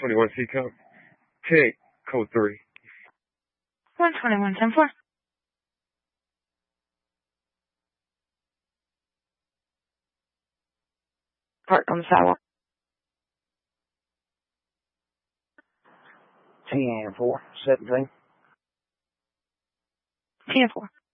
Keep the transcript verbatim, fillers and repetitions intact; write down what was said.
twenty-one C code. ten eight, code three. one twenty-one, ten four. Park on the sidewalk. ten four, seventeen. ten four.